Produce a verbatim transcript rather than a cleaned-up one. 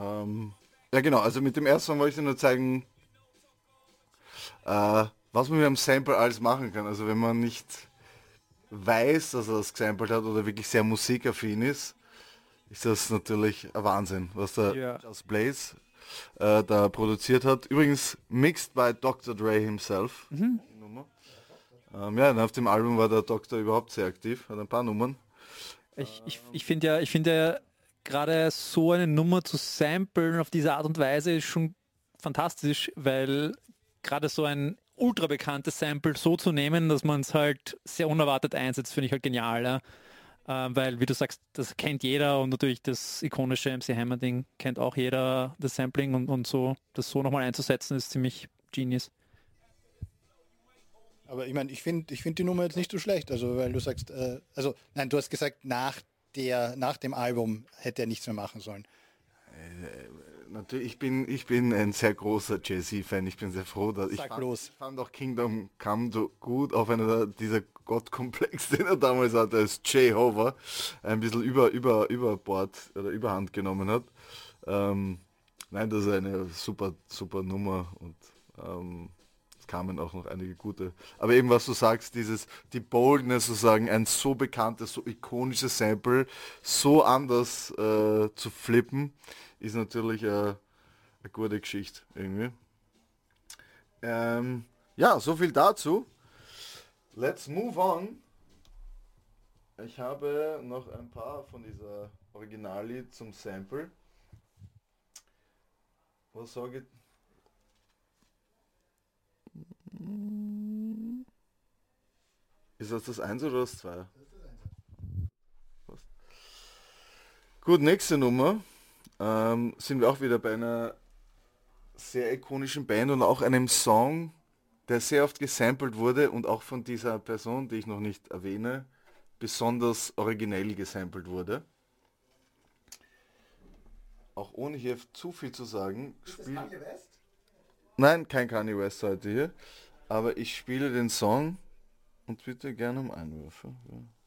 Ähm, ja genau, also mit dem ersten Song wollte ich dir nur zeigen, äh, was man mit einem Sample alles machen kann. Also wenn man nicht weiß, dass er das gesampelt hat oder wirklich sehr musikaffin ist, ist das natürlich ein Wahnsinn, was der Ja. Just Blaze äh, da produziert hat. Übrigens mixed by Doktor Dre himself. Mhm. Die Nummer. Ähm, ja, und auf dem Album war der Doktor überhaupt sehr aktiv, hat ein paar Nummern. Ich, ich, ich finde ja, ich finde ja gerade so eine Nummer zu samplen auf diese Art und Weise ist schon fantastisch, weil gerade so ein ultra bekanntes Sample so zu nehmen, dass man es halt sehr unerwartet einsetzt, finde ich halt genial. Ja? Äh, weil, wie du sagst, das kennt jeder und natürlich das ikonische M C Hammer-Ding kennt auch jeder, das Sampling und, und so, das so nochmal einzusetzen, ist ziemlich genius. Aber ich meine, ich finde ich find die Nummer jetzt nicht so schlecht. Also, weil du sagst, äh, also, nein, du hast gesagt, nach, der, nach dem Album hätte er nichts mehr machen sollen. Natürlich, ich bin, ich bin ein sehr großer Jay-Z-Fan. Ich bin sehr froh, dass ich Sag fand, bloß. ich fand auch Kingdom Come so gut, auch wenn er dieser Gottkomplex, den er damals hatte, als Jehovah, ein bisschen über, über, über Bord oder überhand genommen hat. Ähm, nein, das ist eine super, super Nummer und ähm, es kamen auch noch einige gute. Aber eben was du sagst, dieses, die Boldness sozusagen, ein so bekanntes, so ikonisches Sample so anders äh, zu flippen, ist natürlich äh, eine gute Geschichte irgendwie. Ähm, ja, so viel dazu. Let's move on. Ich habe noch ein paar von dieser Originallied zum Sample. Was sage ich? Ist das das eins oder das zwei? Was? Gut, nächste Nummer. Ähm, sind wir auch wieder bei einer sehr ikonischen Band und auch einem Song, der sehr oft gesampelt wurde und auch von dieser Person, die ich noch nicht erwähne, besonders originell gesampelt wurde. Auch ohne hier zu viel zu sagen. Spiel... Nein, kein Kanye West heute hier. Aber ich spiele den Song und bitte gerne um Einwürfe. Ja.